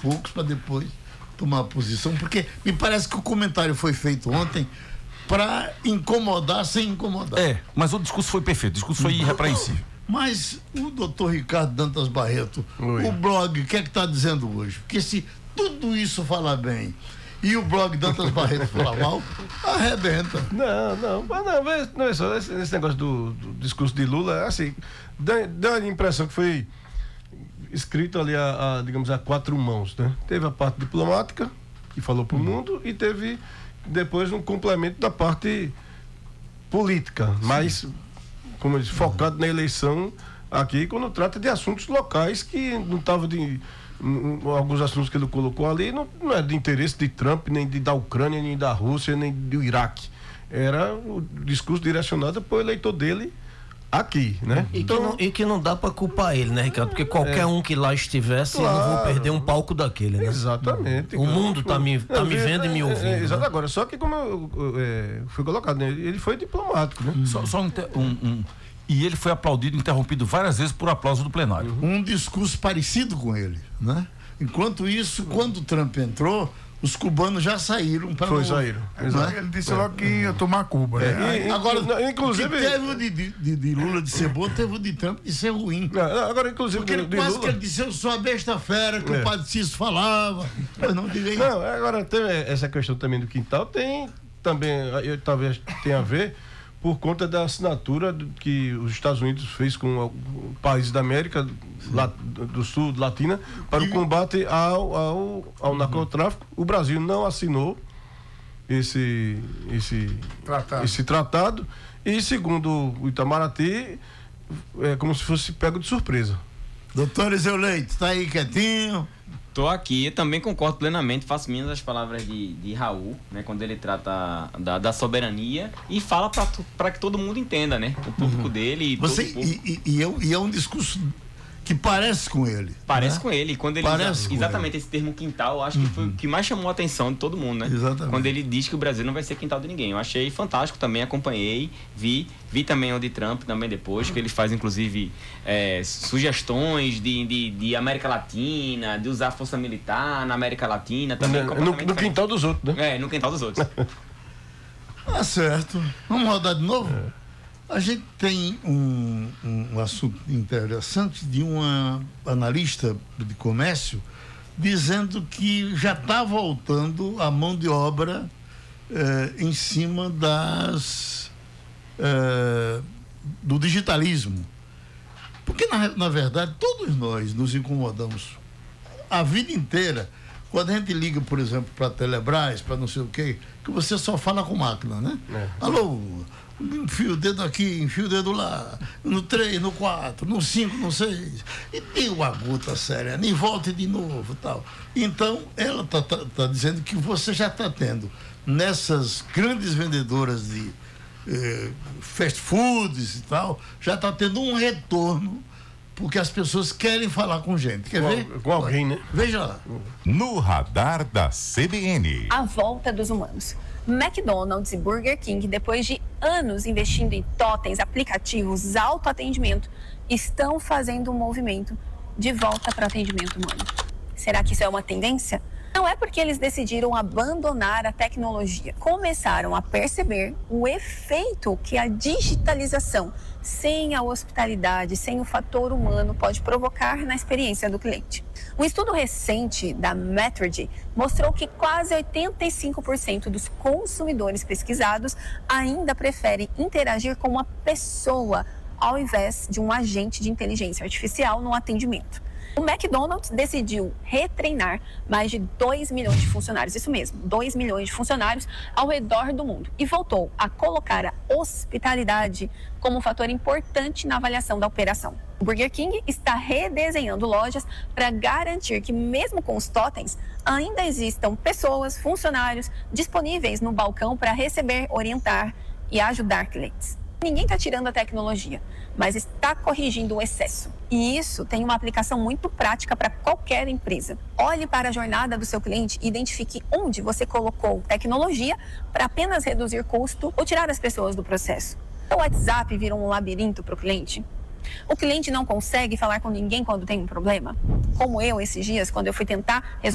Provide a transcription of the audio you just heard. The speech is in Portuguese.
poucos para depois tomar posição, porque me parece que o comentário foi feito ontem para incomodar sem incomodar. Mas o discurso foi perfeito, o discurso foi irrepreensível. Mas o doutor Ricardo Dantas Barreto, o blog, o que é que está dizendo hoje? Porque se tudo isso falar bem e o blog Dantas Barreto falar mal, arrebenta. Não é só esse negócio do discurso de Lula, assim, dá a impressão que foi escrito ali digamos, a quatro mãos, né? Teve a parte diplomática, que falou para o mundo, e teve depois um complemento da parte política, mas, como eu disse, focado na eleição aqui, quando trata de assuntos locais que não estavam alguns assuntos que ele colocou ali não é de interesse de Trump, nem da Ucrânia, nem da Rússia, nem do Iraque. Era o discurso direcionado para o eleitor dele aqui, né? E que não dá para culpar ele, né, Ricardo? Porque qualquer um que lá estivesse, claro, não vou perder um palco daquele, né? Exatamente. O mundo tá me vendo e me ouvindo. Exato, né? Agora, só que como foi colocado, né? Ele foi diplomático, né? E ele foi aplaudido, interrompido várias vezes por aplauso do plenário. Um discurso parecido com ele, né? Enquanto isso, quando o Trump entrou, os cubanos já saíram para saíram. Né? Ele disse logo que ia tomar Cuba, né? Agora, inclusive, teve o de Lula de ser bom, teve o de Trump de ser ruim. Agora, inclusive, porque ele quase que ele disse, eu sou a besta fera que o Padre Cícero falava. Mas não diga aí. Agora tem essa questão também do quintal, talvez tenha a ver por conta da assinatura que os Estados Unidos fez com países da América do Sul, Latina, para o combate ao narcotráfico. O Brasil não assinou esse tratado e, segundo o Itamaraty, é como se fosse pego de surpresa. Doutor Eliseu Leite, está aí quietinho? Tô aqui, eu também concordo plenamente, faço minhas as palavras de Raul, né, quando ele trata da soberania e fala para que todo mundo entenda, né, o público dele e é um discurso que parece com ele. Parece, né? com ele. Quando ele exatamente esse termo quintal, eu acho que foi o que mais chamou a atenção de todo mundo, né? Exatamente. Quando ele diz que o Brasil não vai ser quintal de ninguém. Eu achei fantástico também, acompanhei, vi também o de Trump também depois, que ele faz inclusive sugestões de América Latina, de usar a força militar na América Latina também. No quintal dos outros, né? No quintal dos outros. Tá certo. Vamos rodar de novo? A gente tem um assunto interessante de uma analista de comércio dizendo que já está voltando a mão de obra em cima do digitalismo. Porque, na verdade, todos nós nos incomodamos a vida inteira. Quando a gente liga, por exemplo, para a Telebrás, para não sei o quê, que você só fala com máquina, né? Alô, enfia o dedo aqui, enfia o dedo lá, no 3, no 4, no 5, no 6, e deu uma gota séria, e volte de novo, tal. Então, ela tá dizendo que você já está tendo, nessas grandes vendedoras de fast foods e tal, já está tendo um retorno, porque as pessoas querem falar com gente. Quer ver? Com alguém, né? Veja lá. No radar da CBN. A volta dos humanos. McDonald's e Burger King, depois de anos investindo em totens, aplicativos, autoatendimento, estão fazendo um movimento de volta para o atendimento humano. Será que isso é uma tendência? Não é porque eles decidiram abandonar a tecnologia. Começaram a perceber o efeito que a digitalização, sem a hospitalidade, sem o fator humano, pode provocar na experiência do cliente. Um estudo recente da Metrigy mostrou que quase 85% dos consumidores pesquisados ainda preferem interagir com uma pessoa ao invés de um agente de inteligência artificial no atendimento. O McDonald's decidiu retreinar mais de 2 milhões de funcionários, isso mesmo, 2 milhões de funcionários ao redor do mundo, e voltou a colocar a hospitalidade como um fator importante na avaliação da operação. O Burger King está redesenhando lojas para garantir que, mesmo com os totens, ainda existam pessoas, funcionários disponíveis no balcão para receber, orientar e ajudar clientes. Ninguém está tirando a tecnologia, mas está corrigindo o excesso. E isso tem uma aplicação muito prática para qualquer empresa. Olhe para a jornada do seu cliente e identifique onde você colocou tecnologia para apenas reduzir custo ou tirar as pessoas do processo. O WhatsApp virou um labirinto para o cliente. O cliente não consegue falar com ninguém quando tem um problema. Como eu, esses dias, quando eu fui tentar resolver